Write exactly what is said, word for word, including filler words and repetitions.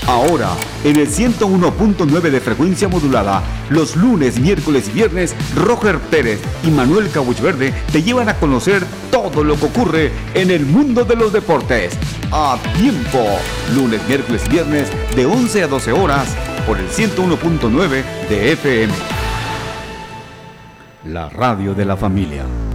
Ahora, en el ciento uno punto nueve de frecuencia modulada, los lunes, miércoles y viernes, Roger Pérez y Manuel Cabuchverde te llevan a conocer todo lo que ocurre en el mundo de los deportes. A tiempo, lunes, miércoles y viernes, de once a doce horas, por el ciento uno punto nueve de F M. La radio de la familia.